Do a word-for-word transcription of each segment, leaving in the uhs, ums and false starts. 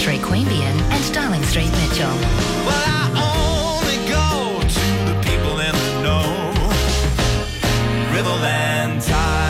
Street, Queanbeyan and Darling Street, Mitchell. Well, I only go to the people in the know. Riverland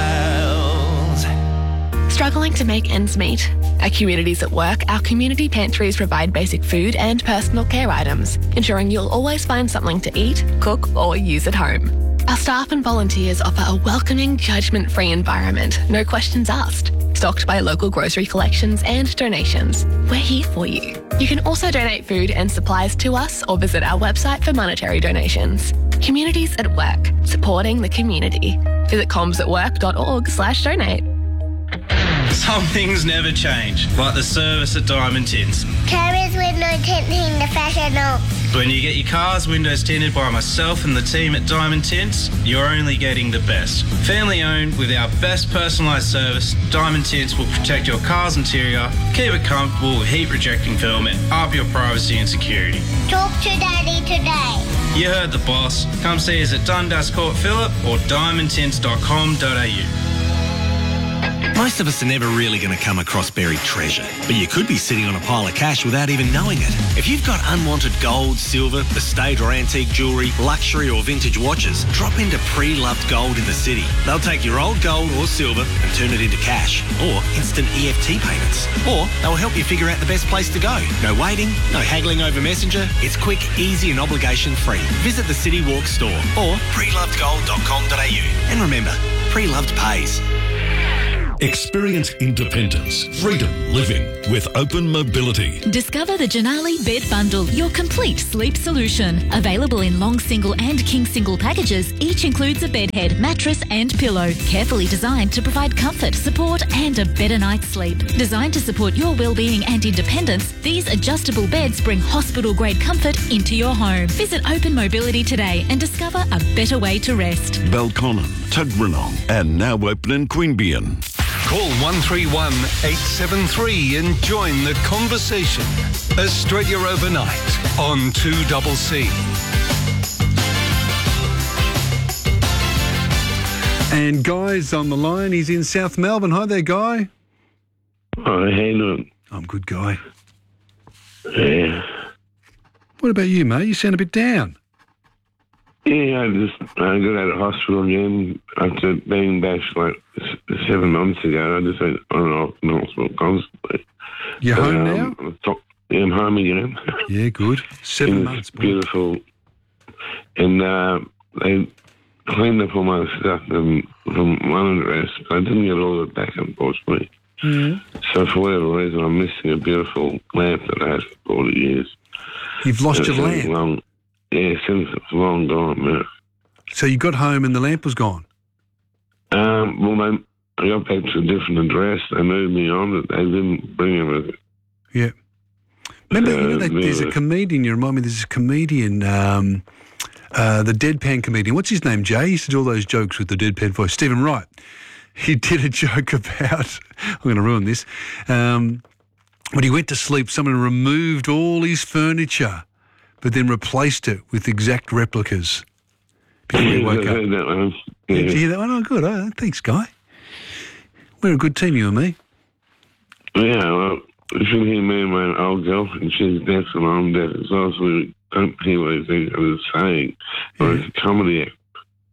Tiles. Struggling to make ends meet? At Communities at Work, our community pantries provide basic food and personal care items, ensuring you'll always find something to eat, cook or use at home. Our staff and volunteers offer a welcoming, judgment-free environment, no questions asked. Stocked by local grocery collections and donations. We're here for you. You can also donate food and supplies to us or visit our website for monetary donations. Communities at Work, supporting the community. Visit comsatwork.org slash donate. Some things never change, like the service at Diamond Tints. Carers with no tinting the professional. When you get your car's windows tinted by myself and the team at Diamond Tints, you're only getting the best. Family owned with our best personalised service, Diamond Tints will protect your car's interior, keep it comfortable with heat rejecting film and up your privacy and security. Talk to Daddy today. You heard the boss. Come see us at Dundas Court Phillip or diamond tints dot com dot a u. Most of us are never really going to come across buried treasure, but you could be sitting on a pile of cash without even knowing it. If you've got unwanted gold, silver, estate or antique jewellery, luxury or vintage watches, drop into Pre-Loved Gold in the city. They'll take your old gold or silver and turn it into cash or instant E F T payments. Or they'll help you figure out the best place to go. No waiting, no haggling over Messenger. It's quick, easy and obligation free. Visit the City Walk store or pre loved gold dot com dot a u. And remember, Pre-Loved pays. Experience independence, freedom living with Open Mobility. Discover the Janali Bed Bundle, your complete sleep solution. Available in long single and king single packages, each includes a bed head, mattress and pillow. Carefully designed to provide comfort, support and a better night's sleep. Designed to support your well-being and independence, these adjustable beds bring hospital-grade comfort into your home. Visit Open Mobility today and discover a better way to rest. Belconnen, Tuggeranong and now open in Queanbeyan. Call one three one, eight seven three and join the conversation. Australia Overnight on two C C. And Guy's on the line. He's in South Melbourne. Hi there, Guy. Oh, how you doing? I'm good, Guy. Yeah. What about you, mate? You sound a bit down. Yeah, I just I got out of hospital again after being back like seven months ago. I just went on and off in hospital constantly. You're but, home um, now? I'm top, yeah, I'm home again. Yeah, good. Seven And months. it's beautiful. And uh, they cleaned up all my stuff from, from one address, but I didn't get all of it back, unfortunately. Mm. So for whatever reason, I'm missing a beautiful lamp that I had for forty years. You've lost your It's lamp? Long, yeah, since it's long gone, man. So you got home and the lamp was gone? Um, well, they, I got back to a different address. They moved me on, but they didn't bring it with it. Yeah. Remember, Uh, you know, that there's a yeah. comedian, you remind me, there's a comedian, um, uh, the deadpan comedian. What's his name, Jay? He used to do all those jokes with the deadpan voice. Stephen Wright. He did a joke about, I'm going to ruin this, um, when he went to sleep, someone removed all his furniture, but then replaced it with exact replicas before he woke I up. heard that one. Yeah. Did you hear that one? Oh, good. Oh, thanks, Guy. We're a good team, you and me. Yeah, well, if you hear me and my old girlfriend, she's deaf and I'm deaf as well, so we don't hear what each other's saying. Or it's a comedy act.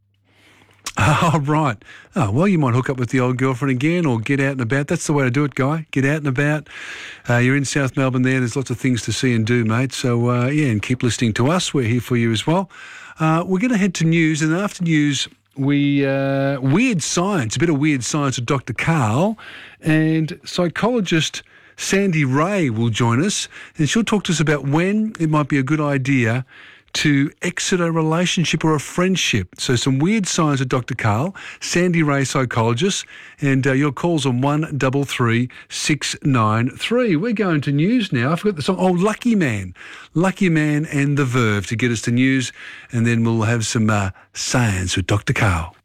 Oh, right. Oh, well, you might hook up with the old girlfriend again or get out and about. That's the way to do it, Guy. Get out and about. Uh, you're in South Melbourne there. There's lots of things to see and do, mate. So, uh, yeah, and keep listening to us. We're here for you as well. Uh, we're going to head to news, and after news, we uh, Weird Science, a bit of Weird Science with Doctor Karl, and psychologist Sandy Ray will join us, and she'll talk to us about when it might be a good idea to exit a relationship or a friendship. So some Weird Science with Doctor Karl, Sandy Ray, psychologist, and uh, your calls on one three three six nine three. We're going to news now. I forgot the song. Oh, Lucky Man. Lucky Man and The Verve to get us to news, and then we'll have some uh, science with Doctor Karl.